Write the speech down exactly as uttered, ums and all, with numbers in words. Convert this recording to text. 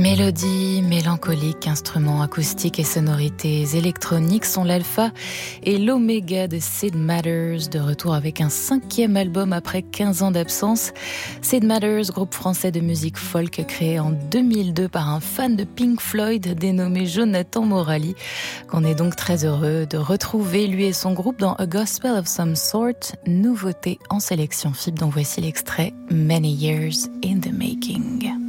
Mélodies mélancoliques, instruments acoustiques et sonorités électroniques sont l'alpha et l'oméga de Sid Matters, de retour avec un cinquième album après quinze ans d'absence. Sid Matters, groupe français de musique folk créé en deux mille deux par un fan de Pink Floyd dénommé Jonathan Morali, qu'on est donc très heureux de retrouver, lui et son groupe, dans A Gospel of Some Sort, nouveauté en sélection F I B, dont voici l'extrait Many Years in the Making.